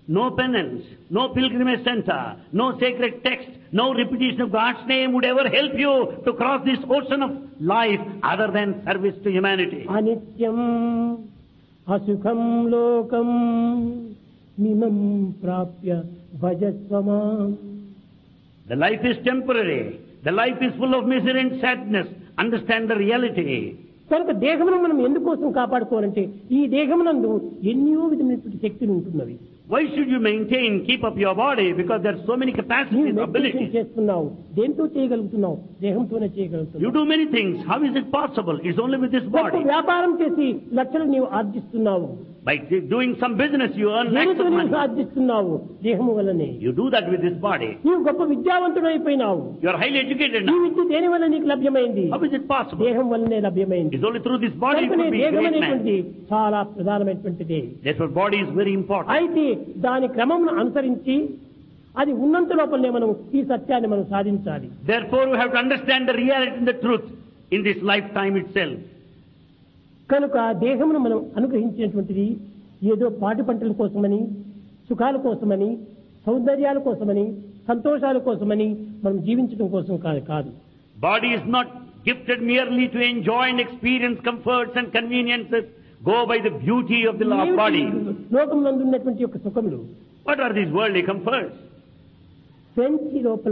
No penance, no pilgrimage center, no sacred text, no repetition of God's name would ever help you to cross this ocean of life other than service to humanity. అనిత్యం అసుఖం లోకం మిమం ప్రాప్య భజస్వమాం. The life is temporary. The life is full of misery and sadness. Understand the reality. కనుక దేహమును మనం ఎందుకోసం కాపాడుకోవాలంటే ఈ దేహమునందు ఎన్నో విధమైనటువంటి శక్తులు ఉంటున్నవి. Why should you maintain, keep up your body? Because there are so many capacities, abilities. చేస్తున్నావు, దేంతో చేయగలుగుతున్నావు? దేహంతోనే చేయగలుగుతున్నావు. You do many things. How is it possible? It's only with this body. వ్యాపారం చేసి లక్షలు నీవు ఆర్జిస్తున్నావు. By doing some business, you earn lakhs of money. ఆర్జిస్తున్నావు దేహము వల్లనే. You do that with this body. నీవు గొప్ప విద్యావంతుడు అయిపోయినావు. You are highly educated now. ఈ విద్య దేని వల్ల నీకు లభ్యమైంది? How is it possible? దేహం వల్లనే లభ్యమైంది. It's only through this body you could be a great man. చాలా ప్రధానమైనటువంటిది. Therefore, body is very important. అయితే దాని క్రమమును అనుసరించి అది ఉన్నంత లోపలనే మనం ఈ సత్యాన్ని మనం సాధించాలి. Therefore, we have to understand the reality and the truth in this lifetime itself. కనుక దేహమును మనం అనుగ్రహించినటువంటిది ఏదో పాటి పంటల కోసమని, సుఖాల కోసమని, సౌందర్యాల కోసమని, సంతోషాల కోసమని మనం జీవించడం కోసం కాదు. Body is not gifted merely to enjoy and experience comforts and conveniences. Go by the beauty of the body. లోకమునందు ఉన్నటువంటి యొక్క సుఖములు. What are these worldly comforts? French లోపల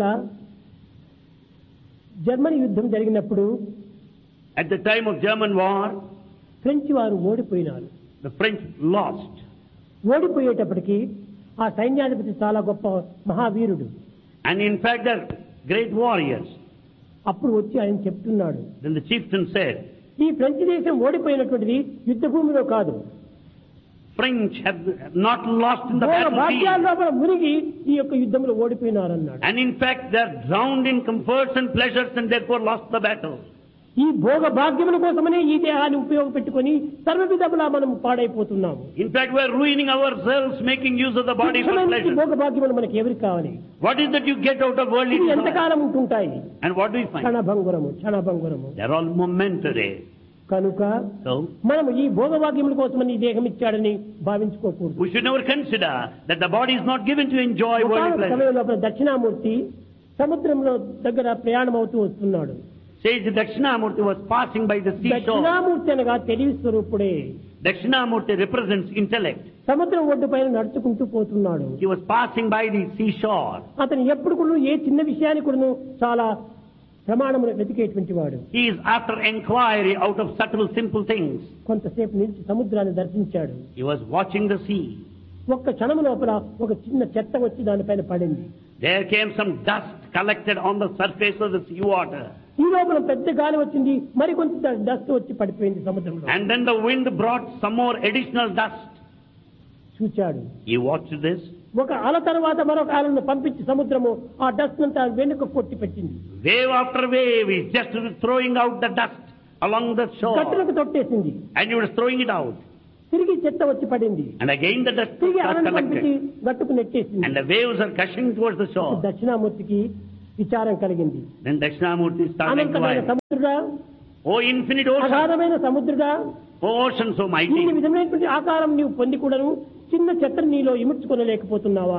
జర్మనీ యుద్ధం జరిగినప్పుడు At the time of German war, French వారు ఓడిపోయినారు. the French lost. ఓడిపోయేటప్పటికి ఆ సైన్యాధిపతి చాలా గొప్ప మహావీరుడు. And in fact, they're great warriors. అప్పుడు వచ్చి ఆయన చెప్తున్నాడు. Then the chieftain said, ఈ ఫ్రెంచ్ దేశం ఓడిపోయినటువంటిది యుద్ధ భూమిలో కాదు. French have not lost in the battlefield. భాగ్యాల్లో మునిగి ఈ యొక్క యుద్ధంలో ఓడిపోయినారన్నాడు. And in fact, they're drowned in comforts and pleasures and therefore lost the battle. ఈ భోగ భాగ్యముల కోసమనే ఈ దేహాన్ని ఉపయోగపెట్టుకొని సర్వవిధములా మనం పాడైపోతున్నాము. In fact, we are ruining ourselves making use of the body for pleasure. భోగ భాగ్యములు మనకి ఎవరికి కావాలి? What is that you get out of worldly desire? ఎంతకాలం ఉంటుంటాయి? And what do we find? క్షణభంగురము. They are all momentary. కనుక మనం ఈ భోగభాగ్యముల కోసమని ఈ దేహం ఇచ్చాడని భావించుకోకూడదు. We should never consider that the body is not given to enjoy worldly pleasure. సమయంలో దక్షిణామూర్తి సముద్రంలో దగ్గర ప్రయాణం అవుతూ వస్తున్నాడు. Says Dakshinamurti was passing by the seashore. Dakshinamurthy అనగా తెలివి స్వరూపుడే. Dakshinamurti represents intellect. సముద్రం ఒడ్డు పైన నడుచుకుంటూ పోతున్నాడు. He was passing by the seashore. అతను ఎప్పుడు కూడా ఏ చిన్న విషయాన్ని కూడా చాలా ప్రమాణమును వెతికేటువంటి వాడు. He is after inquiry out of subtle simple things. కొంతసేపు నిలిచి సముద్రాన్ని దర్శించాడు. He was watching the sea. ఒక్క క్షణం లోపల ఒక చిన్న చెత్త వచ్చి దానిపైన పడింది. There came some dust collected on the surface of the sea water. ఈ లోపల పెద్ద గాలి వచ్చింది, మరి కొంత డస్ట్ వచ్చి పడిపోయింది సముద్రంలో. And then the wind brought some more additional dust. చూచాడు. He watched this. ఒక అల తర్వాత మరొక అలను పంపించి సముద్రము ఆ డస్ట్ అంతా వెనుక కొట్టి పెట్టింది. Wave after wave is just throwing out the dust along the shore. గట్టులకు తొట్టేసింది. And he was throwing it out. తిరిగి చెత్త వచ్చి పడింది. And again the dust తిరిగి was అలను పంపించి collected. గట్టుకు నెట్టేసింది. And the waves are gushing towards the shore. దక్షిణామూర్తికి విచారం కలిగింది. Then Dakshinamurti started అనంతమైన inquiring. సముద్రుడా, Oh infinite ocean, అగాధమైన సముద్రుడా, oh ocean so ఈ mighty, విధమైనటువంటి ఆకారం నీవు పొంది కూడాను చిన్న చెత్తను నీలో ఇముడ్చుకోలేకపోతున్నావా?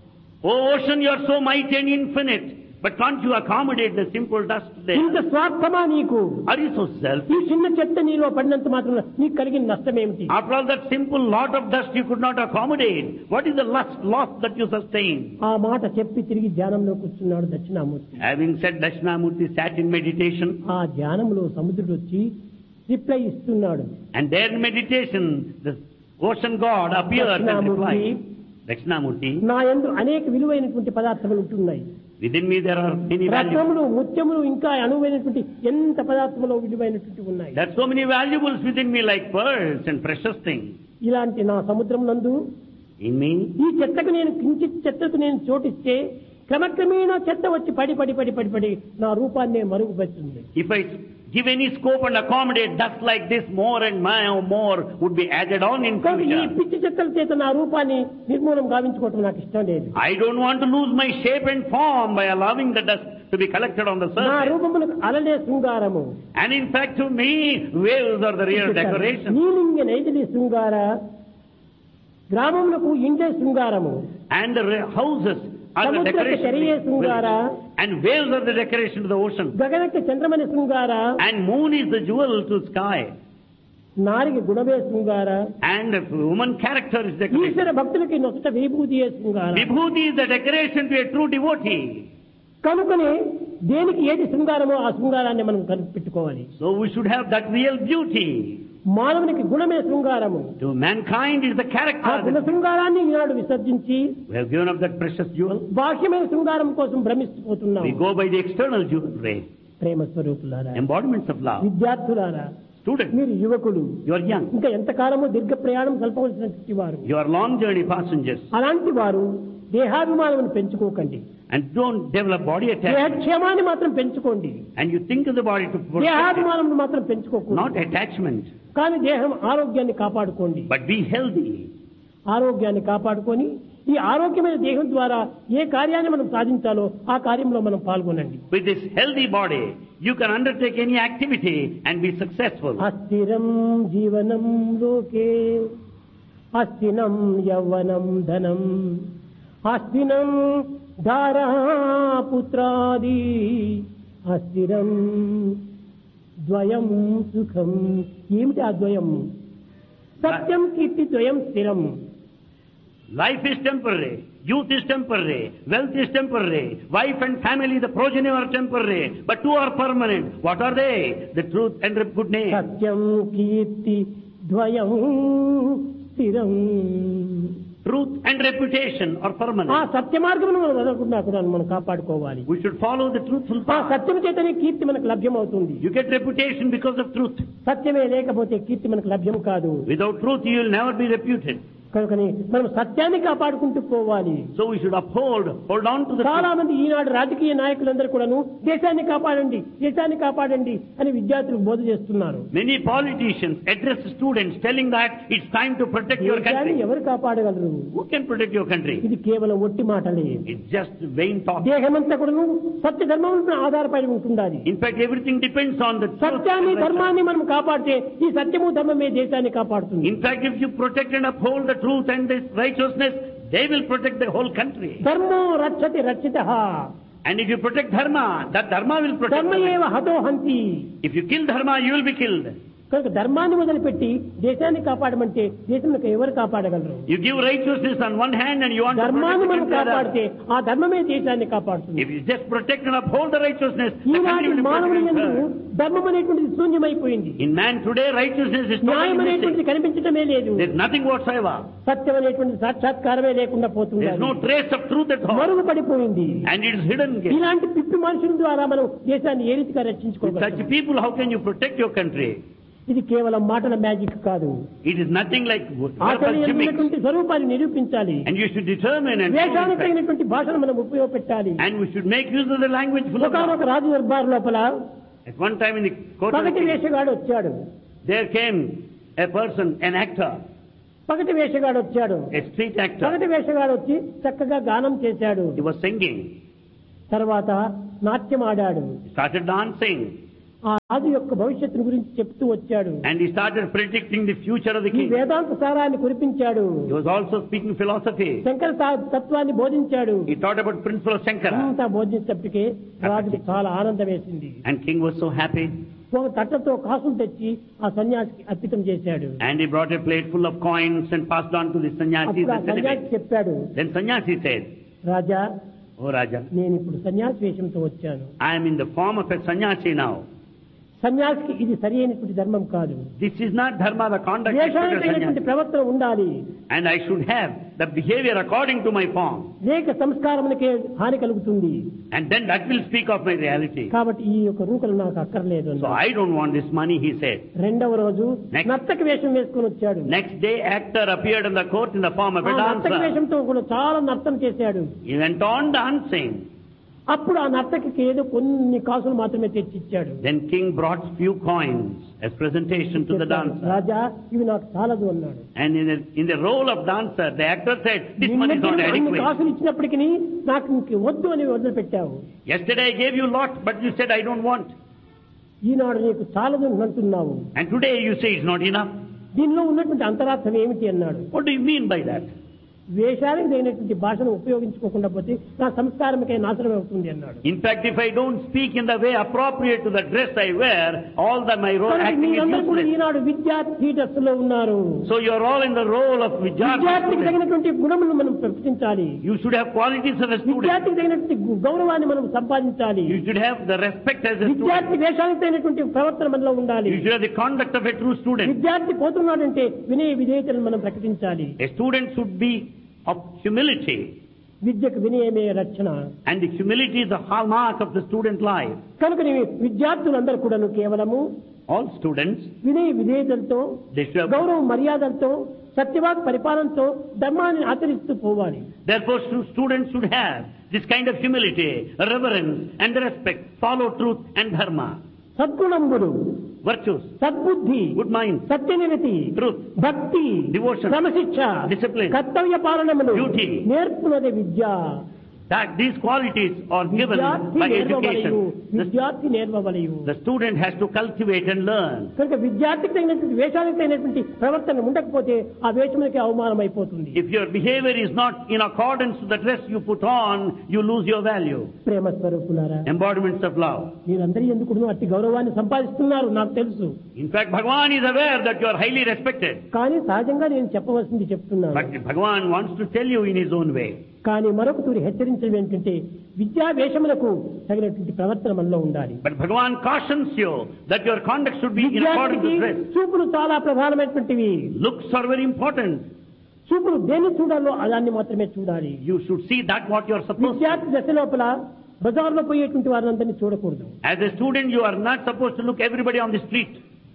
oh ocean you are so mighty and infinite, but can't you accommodate the simple dust ఇంత there? స్వార్థమా నీకు? Are you so ఈ selfish? చిన్న చెత్త నీలో పడినంత మాత్రం నీకు కలిగిన నష్టం ఏమిటి? After all that simple lot of dust you could not accommodate, what is the loss that you sustain? ఆ మాట చెప్పి తిరిగి ధ్యానంలో కూర్చున్నాడు Dakshinamurthy. Having said, Dakshinamurti sat in meditation, ఆ ధ్యానంలో సముద్రుడు వచ్చి రిప్లై ఇస్తున్నాడు. and there in meditation the ocean god appeared and replied, Dakshinamurti, నా యందు అనేక విలువైనటువంటి పదార్థములు ఉంటున్నాయి. within me there are many valuables. రత్నములు, ముత్యములు, ఇంకా అనువైనటువంటి ఎంత పదార్థములు విలువైనటువంటి ఉన్నాయి. There are so many valuables within me like pearls and precious things. ఇలాంటి నా సముద్రం నందు In me, ఈ చెత్తకు నేను కించిత్ చెత్తకు నేను చోటిస్తే క్రమక్రమేణా చెత్త వచ్చి పడి నా రూపాన్ని మరుగుపరుస్తుంది. if I give any scope and accommodate dust like this, more and more would be added on in కానీ ఈ future. పిచ్చి చెత్తల చేత నా రూపాన్ని నిర్మూలం గావించుకోవటం నాకు ఇష్టం లేదు. I don't want to lose my shape and form by allowing the dust to be collected on the నా surface. రూపములకు అలలే శృంగారము. And in fact, to me, waves are the real decoration. నీలింగ నైతిలి శృంగార గ్రామములకు ఇండే శృంగారము, And the houses are the సముద్రకి చెరియే decoration. శృంగార, And waves are the decoration to the ocean. గగనకి Chandramani శృంగార, And moon is the jewel to sky. నారికి గుణవే శృంగార, And the woman character is decoration. ఈశ్వర భక్తులకి నొసట విభూతియే శృంగార. Vibhuti is the decoration to a true devotee. కనుకనే దేనికి ఏది శృంగారమో ఆ శృంగారాన్ని మనం కనిపెట్టుకోవాలి. So we should have that real beauty. మానవునికి గుణమే శృంగారము. To mankind is the ఆ character. గుణ శృంగారాన్ని ఈనాడు విసర్జించి We have given up that precious jewel. బాహ్యమైన శృంగారం కోసం భ్రమిస్తుపోతున్నాం. We go by the external jewelry. ప్రేమ స్వరూపులారా, Embodiments of love. విద్యార్థులారా, Students, మీరు యువకులు, you are young. ఇంకా ఎంతకాలమో దీర్ఘ ప్రయాణం కల్పవలసినటువంటి వారు. You are long journey passengers. అలాంటి వారు దేహాభిమానం పెంచుకోకండి. And don't develop body attachment. దేహక్షేమాన్ని మాత్రం పెంచుకోండి. And you think of the body to protect it, దేహాభిమానం మాత్రం పెంచుకోకూడదు. not attachment. కానీ దేహం ఆరోగ్యాన్ని కాపాడుకోండి. But be healthy. ఆరోగ్యాన్ని కాపాడుకొని ఈ ఆరోగ్యమైన దేహం ద్వారా ఏ కార్యాన్ని మనం సాధించాలో ఆ కార్యంలో మనం పాల్గొనండి. With this healthy body, you can undertake any activity and be successful. అస్థిరం జీవనం లోకే, అస్థినం యవ్వనం ధనం, అస్థినం ధారా పుత్రాది, అస్థిరం ద్వయం సుఖం. ఏమిటి ఆ ద్వయం? సత్యం కీర్తి ద్వయం స్థిరం. Life is temporary. Youth is temporary. Wealth is temporary. Wife and family, the progeny are temporary. But two are permanent. What are they? The truth and the good name. సత్యం కీర్తి ద్వయం స్థిరం. Truth and reputation are ఆ permanent. సత్య మార్గమును మనం వదలకుండా కూడా మనం కాపాడుకోవాలి. We should follow the truthful ఆ path. సత్యం చేతనే కీర్తి మనకు లభ్యమవుతుంది. You get reputation because of truth. సత్యమే లేకపోతే కీర్తి మనకు లభ్యం కాదు. Without truth, you will never be reputed. కనుకని మనం సత్యాన్ని కాపాడుకుంటూ పోవాలి. So we should hold on to the చాలా truth. మంది ఈనాడు రాజకీయ నాయకులందరూ కూడాను దేశాన్ని కాపాడండి, దేశాన్ని కాపాడండి అని విద్యార్థులకు బోధ చేస్తున్నారు. Many politicians address students telling that it's time to protect your దేశాన్ని country. ఎవరు కాపాడగలరు? Who can protect your country? ఇది కేవలం ఒట్టి మాటలే. It's just vain talk. దేహమంతా కూడాను సత్య ధర్మం ఆధారపడి ఉంటుండాలి. In fact, everything depends on the truth. సత్యాన్ని ధర్మాన్ని మనం కాపాడితే ఈ సత్యము ధర్మమే దేశాన్ని కాపాడుతుంది. In fact, if you protect and uphold the truth and this righteousness, they will protect the whole country. ధర్మో రక్షతి రక్షితః. And if you protect dharma, that dharma will protect ధర్మ the ఏవ హతో హంతి. If you kill dharma, you will be killed. కనుక ధర్మాన్ని వదిలిపెట్టి దేశాన్ని కాపాడమంటే దేశంలో ఎవరు కాపాడగలరు? You give righteousness on one hand and you want to ధర్మాన్ని protect మనం the other. కాపాడితే ఆ ధర్మమే దేశాన్ని కాపాడుతుంది. If you just protect and uphold the righteousness, the country ఈనాటి will be మానవుని యందు protected. ధర్మం అనేటువంటిది శూన్యమైపోయింది. In man today, righteousness is న్యాయం totally అనేటువంటిది missing. కనిపించటమే లేదు. There's nothing whatsoever. సత్యం అనేటువంటి సాక్షాత్కారమే లేకుండా పోతుంది. There's no trace of truth at all. మరుగుపడిపోయింది. And it is hidden. ఇలాంటి పిప్పి మనుషుల ద్వారా మనం దేశాన్ని ఏ రీతిగా With రక్షించుకోగలం? such people, how can you protect your country? ఇది కేవలం మాటల మ్యాజిక్ కాదు. It is nothing like verbal ఆచరణీయమైనటువంటి gimmicks. స్వరూపాన్ని నిరూపించాలి. And you should determine and వేషానికి show it. తగినటువంటి భాషను మనం ఉపయోగపెట్టాలి. And we should make use of the language full of ఒకనొక love. రాజు దర్బార్ లోపల At one time in the court of the పగటి king, వేషగాడు వచ్చాడు. there came a person, an actor, పగటి వేషగాడు వచ్చాడు. a street actor. పగటి వేషగాడు వచ్చి చక్కగా గానం చేశాడు. He was singing. తర్వాత నాట్యం ఆడాడు. He started dancing. ఆ రాజు యొక్క భవిష్యత్తును గురించి చెప్తూ వచ్చాడు. And he started predicting the future of the ఈ king. వేదాంత సారాన్ని కురిపించాడు. He was also speaking philosophy. Shankara తత్వాన్ని బోధించాడు. He taught about principle of Shankara. అంతా బోధించేటప్పటికే రాజుకి చాలా ఆనందం వేసింది. And king was so happy. ఒక తట్టతో కాసులు తెచ్చి ఆ సన్యాసికి అర్పితం చేశాడు. And he brought a plate full of coins and passed on to the sannyasi. అప్పుడు ఆ సన్యాసి చెప్పాడు, Then sannyasi said, రాజా, "Oh Raja, నేను ఇప్పుడు సన్యాసి వేషంతో వచ్చాను. I am in the form of a sannyasi now. సన్యాసికి ఇది సరి అయినటువంటి ధర్మం కాదు. This is not dharma, the conduct of వేషానికి a తగినటువంటి sannyasi. ప్రవర్తన ఉండాలి. And I should have the behavior according to my form. లేక సంస్కారమునకే హాని కలుగుతుంది. And then that will speak of my reality. కాబట్టి ఈ యొక్క రూకలు నాకు అక్కర్లేదు So అన్నాడు. I don't want this money," he said. రెండవ రోజు Next. నర్తక వేషం వేసుకుని వచ్చాడు. Next day, actor appeared in the court in the form of ఆ a నర్తక dancer. వేషంతో కూడా చాలా నర్తన చేశాడు. He went on dancing. అప్పుడు ఆ నర్తకికి ఏదో కొన్ని కాసులు మాత్రమే తెచ్చిచ్చాడు. Then king brought few coins as presentation to the dancer. రాజా, ఇవి నాకు చాలదు అన్నాడు. And in the role of dancer, the actor said, "This money is not అన్ని adequate. కాసులు ఇచ్చినప్పటికీ నాకు ఇంక వద్దు అని వదిలిపెట్టావు. Yesterday I gave you lot, but you said I don't want. ఈనాడు నీకు చాలదు అంటున్నావు. And today you say it's not enough." దీనిలో ఉన్నటువంటి అంతరార్థం ఏమిటి అన్నాడు. What do you mean by that? వేషానికి తగినటువంటి భాషను ఉపయోగించుకోకుండా పోతే నా సంస్కారమే నాశనం అవుతుంది అన్నాడు. In fact, if I don't speak in the way appropriate to the dress I wear, all that my role acting is useless. ఈనాడు విద్యార్థి డ్రెస్సులో ఉన్నారు. So you are all in the role of విద్యార్థికి తగినటువంటి గుణములను మనం ప్రకటించాలి. You should have qualities of a student. విద్యార్థికి తగినటువంటి గౌరవాన్ని మనం సంపాదించాలి. You should have the respect as a student. విద్యార్థి వేషానికి తగినటువంటి ప్రవర్తన మనలో ఉండాలి. You should have the conduct of a true student. విద్యార్థి పోతున్నాడంటే వినయ విధేయతలను మనం ప్రకటించాలి. A student should be of humility. విద్యకు వినయమే రక్షణ. And the humility is the hallmark of the student life. కనుక విద్యార్థులందరూ కూడాను కేవలము All students, వినయ విధేయతలతో, గౌరవ మర్యాదలతో, సత్యవాక్ పరిపాలనతో ధర్మాన్ని ఆచరిస్తూ పోవాలి. Therefore, students should have this kind of humility, reverence and respect, follow truth and dharma. సద్గుణంబులు, virtues, సద్బుద్ధి, good mind, సత్యనిరతి, truth, భక్తి, devotion, క్రమశిక్ష, discipline, కర్తవ్య పాలనములు, duty, నేర్పునది Vidya. that these qualities are given by education. విద్యార్థి నేర్వవలయు. The student has to cultivate and learn. కనుక విద్యార్థికి తగినటువంటి వేషానికి తగినటువంటి ప్రవర్తన ఉండకపోతే ఆ వేషములకి అవమానం అయిపోతుంది. If your behavior is not in accordance to the dress you put on, you lose your value. ప్రేమ స్వరూపులారా, Embodiments of love. మీరందరూ ఎందుకు అట్టి గౌరవాన్ని సంపాదిస్తున్నారు నాకు తెలుసు. In fact, Bhagavan is aware that you are highly respected. కానీ సహజంగా నేను చెప్పవలసింది చెప్తున్నాను. But Bhagavan wants to tell you in his own way. కానీ మరొక తూరి హెచ్చరించడం ఏంటంటే విద్యా వేషములకు తగినటువంటి ప్రవర్తన మనలో ఉండాలి. But Bhagavan cautions you that your conduct should be in accordance with dress. చూపులు చాలా ప్రధానమైనటువంటివి. Looks are very important. చూపులు దేన్ని చూడాలో అలాన్ని మాత్రమే చూడాలి. You should see that what you are supposed to. విద్యార్థి దశ లోపల బజార్లో పోయేటువంటి వారిని చూడకూడదు. As a student, you are not supposed to look everybody on the street.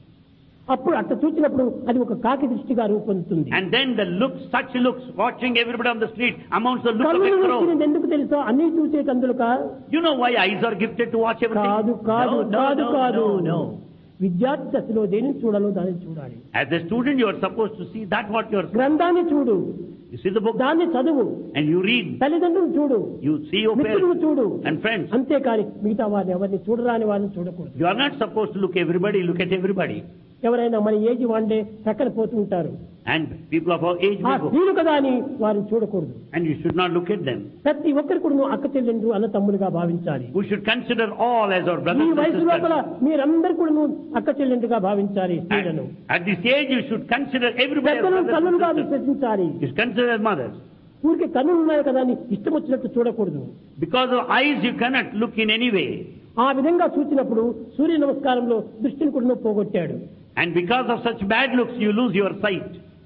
అప్పుడు అట్లా చూసినప్పుడు అది ఒక కాకి దృష్టిగా రూపొందుతుంది. And then the looks, such looks, watching everybody on the street amounts to look of a crow. ఎందుకు తెలుసా? అన్ని చూసే కందులుక. You know why eyes are gifted to watch everything? కాదు కాదు కాదు కాదు. No. విద్యార్థి దశలో దేనిని చూడాలో దాన్ని చూడాలి. As a student, you are supposed to see that what you are. గ్రంథాన్ని చూడు. You see the book. దాన్ని చదువు. And you read. తల్లిదండ్రులు చూడు. You see your parents చూడు. And friends. అంతేకాని మిగతా వారిని ఎవరిని చూడరాని వారిని చూడకూడదు. You are not supposed to look everybody. Look at everybody. ఎవరైనా మన ఏజ్ వాండే చక్కన పోతూ ఉంటారు. And people of our age may go. వీరు కదా అని వారిని చూడకూడదు. And you should not look at them. ప్రతి ఒక్కరు కూడా అక్క చెల్లెండ్రు అన్న తమ్ములుగా భావించాలి. We should consider all as our brothers ఈ and వయసు లోపల మీరందరూ కూడా అక్క చెల్లెండ్రుగా భావించాలి. స్త్రీలను at this age you should consider everybody as brothers తల్లులుగా and sisters. విశ్వసించాలి. You should consider as mothers. ఊరికి కన్నులు ఉన్నాయి కదా అని ఇష్టం వచ్చినట్టు చూడకూడదు. Because of eyes you cannot look in any way. ఆ విధంగా చూసినప్పుడు సూర్య నమస్కారంలో దృష్టిని కూడా పోగొట్టాడు. And because of such bad looks you lose your sight.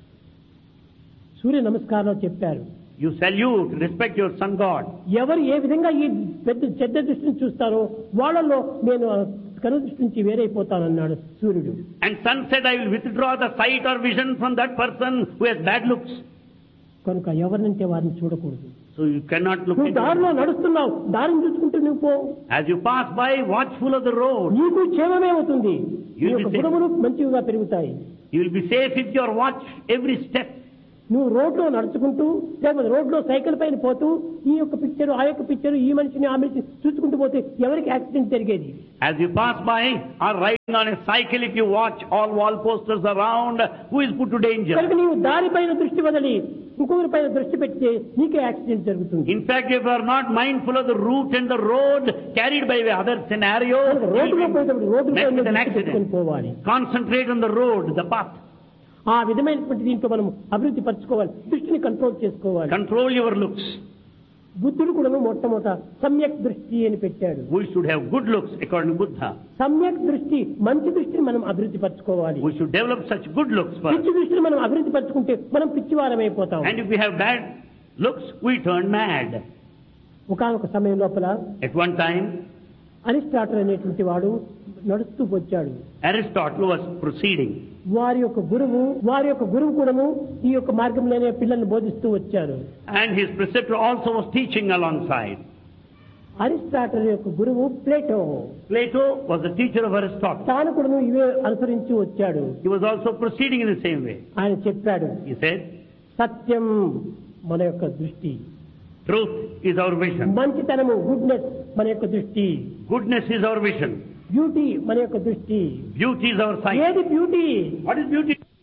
సూర్య నమస్కారంలో చెప్పారు, You salute, respect your sun god. ఎవరు ఏ విధంగా ఈ పెద్ద చెడ్డ దృష్టిని చూస్తారో వాళ్ళలో నేను కను దృష్టి నుంచి వేరైపోతానన్నాడు సూర్యుడు. And sun said, I will withdraw the sight or vision from that person who has bad looks. కనుక ఎవరినంటే వారిని చూడకూడదు. So you cannot look నువ్వు into దారిలో నడుస్తున్నావు, దారిని చూసుకుంటూ నువ్వు పో. As you pass by, watchful of the road. నీకు క్షేమమే అవుతుంది. నీ యొక్క safe. గుణములు మంచిగా పెరుగుతాయి. You will be safe if you watch every step. నువ్వు రోడ్లో నడుచుకుంటూ లేకపోతే రోడ్లో సైకిల్ పైన పోతూ ఈ యొక్క పిక్చర్ ఆ యొక్క పిక్చర్ ఈ మనిషిని ఆ మనిషిని చూసుకుంటూ పోతే ఎవరికి యాక్సిడెంట్ జరిగేది? As you pass by or riding on a cycle, if you watch all wall posters around, who is put to danger? కనుక నీవు దారి పైన దృష్టి వదిలి ఇంకొకరి పైన దృష్టి పెడితే నీకే యాక్సిడెంట్ జరుగుతుంది. In fact, if you are not mindful of the route and the road carried by other scenarios, రోడ్డులో పోయేటప్పుడు రోడ్డు met with an పైన accident. పోవాలి. Concentrate on the road, the path. ఆ విధమైనటువంటి దీంట్లో మనం అభివృద్ధి పరచుకోవాలి, దృష్టిని కంట్రోల్ చేసుకోవాలి. Control your looks. బుద్ధుడు కూడా మొట్టమొదట సమ్యక్ దృష్టి అని పెట్టాడు. We should have good looks according to Buddha. సమ్యక్ దృష్టి, మంచి దృష్టిని మనం అభివృద్ధి పరచుకోవాలి. We should develop such good looks first. పిచ్చి దృష్టిని మనం అభివృద్ధి పరచుకుంటే మనం పిచ్చివారం అయిపోతాం. And if we have bad looks, we turn mad. ఒకానొక సమయం లోపల At one time, అరిస్టాటిల్ అనేటువంటి వాడు నడుస్తూ వచ్చాడు. Aristotle was proceeding. వారి యొక్క గురువు కూడాను ఈ యొక్క మార్గంలోనే పిల్లల్ని బోధిస్తూ వచ్చారు. And his preceptor also was teaching alongside. Aristotle యొక్క గురువు Plato. Plato was the teacher of Aristotle. తాను కూడాను ఇవే అనుసరించి వచ్చాడు. He was also proceeding in the same way. ఆయన చెప్పాడు, He said, సత్యం మన యొక్క దృష్టి, truth is our vision. మంచితనము గుడ్నెస్ మన యొక్క దృష్టి, Goodness is our vision. Beauty మన యొక్క దృష్టి. Beauty is our sight. ఏది beauty? What is beauty?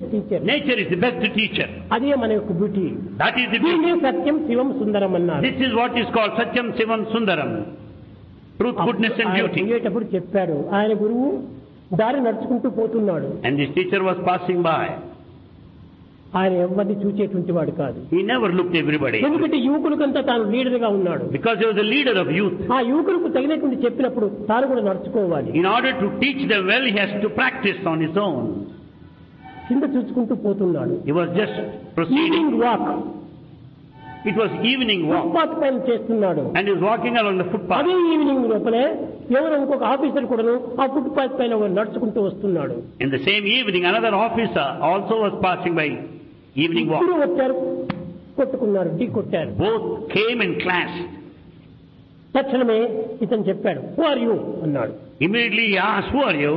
Teacher. Nature is the best teacher. అదే మన యొక్క బ్యూటీ. That is the దీన్ని beauty. సత్యం శివం సుందరం అన్నారు. This is what is called Satyam Sivam Sundaram. Truth, goodness and ఆయన beauty. పోయేటప్పుడు చెప్పాడు, ఆయన గురువు దారి నడుచుకుంటూ పోతున్నాడు. And this teacher was passing by. ఆయన ఎవరిని చూచేటువంటి వాడు కాదు. He never looked everybody. ఎందుకంటే యువకులకంతా తాను లీడర్ గా ఉన్నాడు. Because he was the leader of youth. ఆ యువకులకు తగినటువంటి చెప్పినప్పుడు తాను కూడా నడుచుకోవాలి. In order to teach them well, he has to practice on his own. కింద చూసుకుంటూ పోతున్నాడు. He was just proceeding. Evening walk. It was evening walk. Footpath పైన చేస్తున్నాడు. And he was walking along the footpath. అదే evening లోపలే ఎవరో ఇంకొక officer కూడాను ఆ ఫుట్పాత్ పైన నడుచుకుంటూ వస్తున్నాడు. In the same evening, another officer also was passing by. Evening walk. ఇద్దరు వచ్చారు, కొట్టుకున్నారు, ఢీ కొట్టారు. Both came and clashed. తక్షణమే ఇతను చెప్పాడు, హూ ఆర్ యూ అన్నాడు. Immediately he asked, who are you?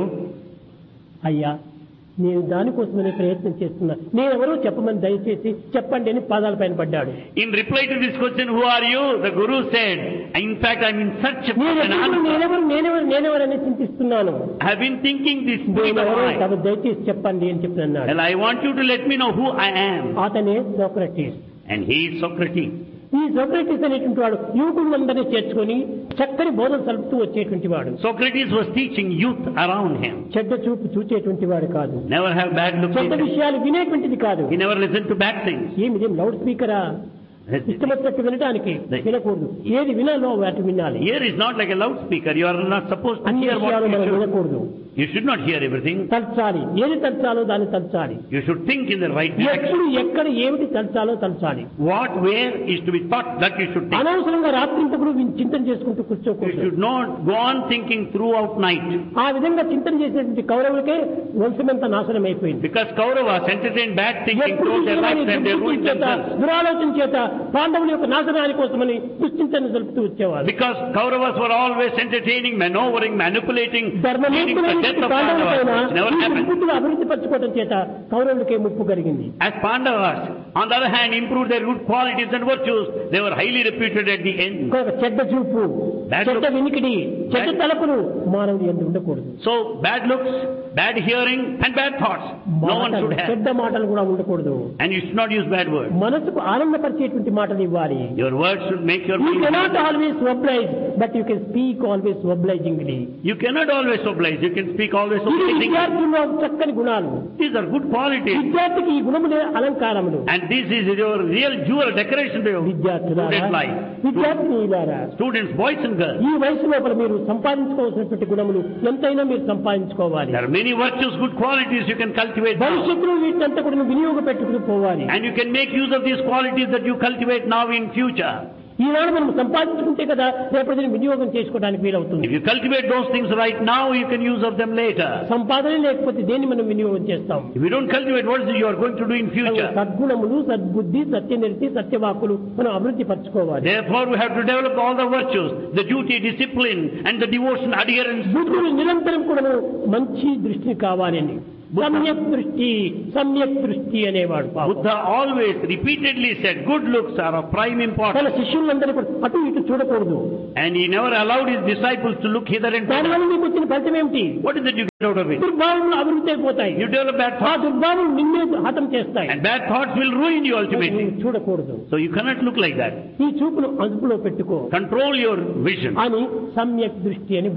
అయ్యా, నేను దానికోసమనే ప్రయత్నం చేస్తున్నా, నేనెవరో చెప్పమని దయచేసి చెప్పండి అని పాదాల పైన పడ్డాడు. In reply to this question, who are you? The Guru said, in fact, I'm in search of an answer. నేనెవరని చింతిస్తున్నాను. I have been thinking this thing of mine. దయచేసి చెప్పండి అని చెప్పి అన్నాడు. Well, I want you to let me know who I am. అతనే Socrates. And he is Socrates. ఈ Socrates అనేటువంటి వాడు యువకులందరినీ చేర్చుకొని చక్కని బోధన సలుపుతూ వచ్చేటువంటి వాడు. Socrates was teaching youth around him. చెడ్డ చూపు చూచేటువంటి వాడు కాదు. Never have bad looks. చెడ్డ విషయాలు వినేటువంటిది కాదు. He never listened to bad things. ఏమిది లౌడ్ స్పీకరా? ఇష్టమొచ్చినట్టు వినడానికి వినకూడదు. ఏది వినాలో వాటి వినాలి. Here is not like a loudspeaker. You are not supposed to అన్ని hear what విషయాలు you మనం should. వినకూడదు. You should not hear everything. తలచాలి, ఏది తలచాలో దాన్ని తలచాలి. You should think in the right direction. ఎప్పుడు ఎక్కడ ఏమిటి తలచాలో తలచాలి. What, where is to be thought, that you should think. అనవసరంగా రాత్రింతకుడు చింతన చేసుకుంటూ You కూర్చోకూడదు. should not go on thinking throughout night. ఆ విధంగా చింతన చేసేటువంటి కౌరవులకే వంశమంతా నాశనం అయిపోయింది. Because Kauravas entertained bad thinking ఎప్పుడు throughout their lives and they ruined చేత themselves. దురాలోచన చేత పాండవుల యొక్క నాశనాని కోసమని దుశ్చింతన జరుపుతూ వచ్చేవారు. Because Kauravas were always entertaining, maneuvering, manipulating, leading to the ధర్మమూర్తులైన death of పాండవుల Pandavas. పైన It never happened. బుద్ధిని అభివృద్ధి పరచుకోవడం చేత కౌరవులకే ముప్పు కలిగింది. As Pandavas, on the other hand, improved their good qualities and virtues, they were highly reputed at the end. ఒక చెడ్డ చూపు, Bad చెడ్డ look. వినికిడి, చెడ్డ Bad- తలపులు మానవుడు ఎందు ఉండకూడదు. So, bad looks, bad hearing, and bad thoughts. No one should have. చెడ్డ మాటలు కూడా ఉండకూడదు. And you should not use bad words. మనసుకు ఆనందపరిచేటువంటి మాటలు ఇవ్వాలి. Your words should make your You mind cannot happy. always oblige, but you can speak always obligingly. You cannot always oblige. You can speak always ఇది obligingly. విద్యార్థుల్లో చక్కని గుణాలు. These are good qualities. విద్యార్థికి ఈ గుణములే అలంకారములు. And this is your real jewel decoration to your విద్యార్థులారా, student life. విద్యార్థినీలారా, Students, boys and girls. ఈ వయసు లోపల మీరు సంపాదించుకోవాల్సినటువంటి గుణములు ఎంతైనా మీరు సంపాదించుకోవాలి. There are many virtues, good qualities you can cultivate now. భవిష్యత్తులో వీటినంతా కూడా వినియోగ పెట్టుకుని పోవాలి. And you can make use of these qualities that you cultivate now in future. ఈనాడు మనం సంపాదించుకుంటే కదా రేపటి దినం వినియోగం చేసుకోవడానికి వీలవుతుంది. If you cultivate those things right now, you can use of them later. సంపాదన లేకపోతే దేన్ని మనం వినియోగం చేస్తాం? If you don't cultivate, what is it you are going to do in future? సద్గుణములు, సద్బుద్ధి, సత్యనిరతి, సత్యవాకులు మనం అభివృద్ధి పరచుకోవాలి. Therefore, we have to develop all the virtues, the duty, discipline, and the devotion, adherence. బుద్ధుడు నిరంతరం కూడా మంచి దృష్టిని కావాలని సమ్యక్ దృష్టి, సమ్యక్ దృష్టి అనేవాడు. Buddha always repeatedly said, good looks are of prime తన importance. శిష్యులందరూ కూడా అటు ఇటు చూడకూడదు. And he never allowed his disciples to look hither and thither. దానివల్ల మీకు వచ్చిన ఫలితం ఏమిటి? What is it you get out of it? దుర్భావములు అభివృద్ధి అయిపోతాయి. You develop bad ఆ thoughts, దుర్భావములు నిన్నే హతం చేస్తాయి. and bad thoughts will ruin you ultimately. నువ్వు చూడకూడదు. So you cannot look like that. ఈ చూపును అదుపులో పెట్టుకో Control your vision. అని సమ్యక్ దృష్టి అని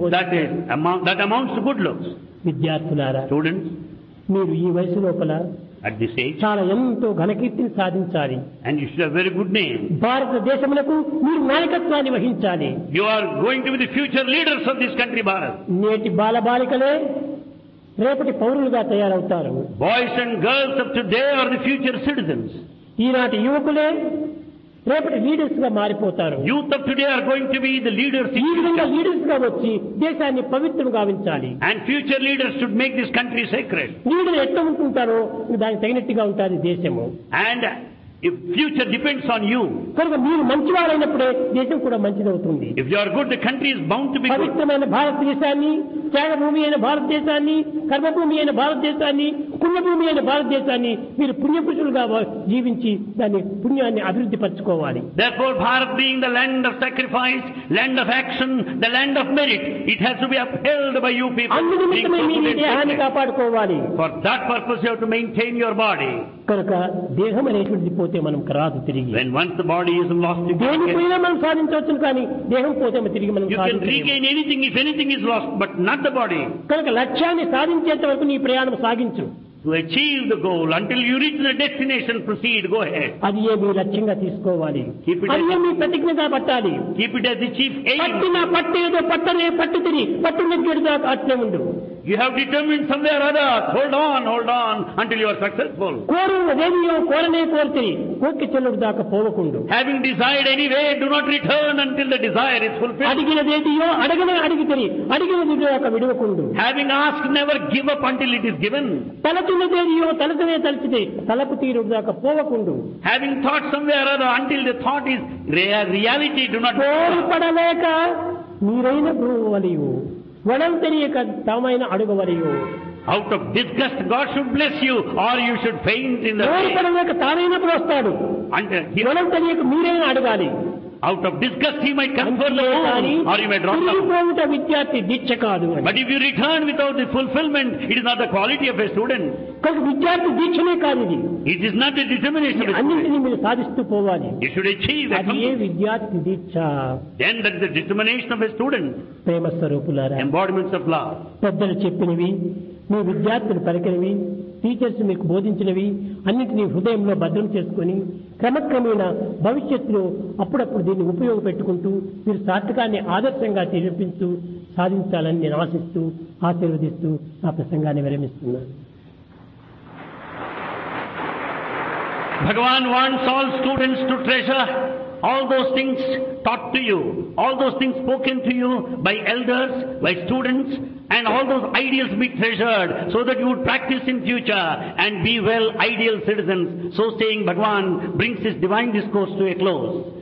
That amounts to good looks. విద్యార్థులారా, Students, మీరు ఈ వయసు లోపల at this age, చాలా ఎంతో ఘనకీర్తిని సాధించాలి. and you should have very good name. భారతదేశములకు మీరు నాయకత్వాన్ని వహించాలి. You are going to be the future leaders of this country, Bharat. నేటి బాలబాలికలే రేపటి పౌరులుగా తయారవుతారు. Boys and girls of today are the future citizens. ఈనాటి యువకులే రేపటి లీడర్స్ గా మారిపోతారు. Youth of today are going to be the leaders in ఈ విధంగా future. లీడర్స్ గా వచ్చి దేశాన్ని పవిత్రం గావించాలి. And future leaders should make this country sacred. Leader ఎట్లా ఉంటుంటారో దానికి తగినట్టుగా ఉంటుంది దేశము. And if future depends on you, కనుక మీరు మంచివారైనప్పుడే దేశం కూడా మంచిదవుతుంది. if you are good, the country is bound to be good. పవిత్రమైన భారతదేశాన్ని, త్యాగభూమి అయిన భారతదేశాన్ని, కర్మభూమి అయిన భారతదేశాన్ని పుణ్యభూమి అయిన భారతదేశాన్ని మీరు పుణ్యపురుషులుగా జీవించి దాన్ని పుణ్యాన్ని అభివృద్ధి పరచుకోవాలి. Therefore, Bharat being the land of sacrifice, land of action, the land of merit, it has to be upheld by you people. అందునిమిత్తమే మీ దేహాన్ని కాపాడుకోవాలి. For that purpose you have to maintain your body. కనుక దేహం అనేటువంటిది పోతే మనం రాదు తిరిగి. When once the body is lost, దేనిపైనా మనం సాధించవచ్చు, కానీ దేహం పోతే తిరిగి మనం you can regain anything if anything is lost, but not the body. కనుక లక్ష్యాన్ని సాధించేంత వరకు నీ ప్రయాణం సాగించు. To achieve the goal, until you reach the destination, proceed, go ahead. అది మీ లక్ష్యంగా తీసుకోవాలి. అది మీ ప్రతిజ్ఞగా పట్టాలి. Keep it as the chief aim. పట్టేదో పట్టు తిరిగి పట్టు నెగ్గేదో అట్లే ఉండు. You have determined somewhere or other, hold on until you are successful. కోరిక చెల్లుడు దాకా పోవకుండు. Having desired anyway, do not return until the desire is fulfilled. అడిగినదేదియో అడిగినది దాకా విడవకుండు. Having asked, never give up until it is given. తలచున్నదేదియో తలచితే తలపు తీరుడు దాకా పోవకుండు. Having thought somewhere or other, until the thought is reality, do not కోరిపడలేక మీరైన బ్రోవలియు వడం తెలియక తామైన అడుగవలియు. Out of disgust, God should bless you, or you should faint in the way. కోరిపడలేక తానైనప్పుడు వస్తాడు. వడం తెలియక మీరైనా అడగాలి. Out of disgust he might confer the loan, or you may drop down. విద్యార్థి దీక్ష కాదు. But if you return without the fulfillment, it is not the quality of a student. కనుక విద్యార్థి దీక్షనే కాదు ఇది. It is not the determination of a అన్నింటినీ student. మీరు సాధిస్తూ పోవాలి. You should achieve. అది ఏ విద్యార్థి దీక్ష. Then that is the determination of a student. ప్రేమ స్వరూపులారా, Embodiments of love. పెద్దలు చెప్పినవి, మీ విద్యార్థులు పలికినవి, టీచర్స్ మీకు బోధించినవి అన్నింటినీ హృదయంలో భద్రం చేసుకుని క్రమక్రమేణా భవిష్యత్తులో అప్పుడప్పుడు దీన్ని ఉపయోగపెట్టుకుంటూ మీరు సార్థకాన్ని ఆదర్శంగా చూపిస్తూ సాధించాలని నేను ఆశిస్తూ ఆశీర్వదిస్తూ నా ప్రసంగాన్ని విరమిస్తున్నాను. Bhagavan wants all students to treasure all those things taught to you, all those things spoken to you by elders, by students, and all those ideals be treasured so that you would practice in future and be well ideal citizens. So saying, Bhagavan brings his divine discourse to a close.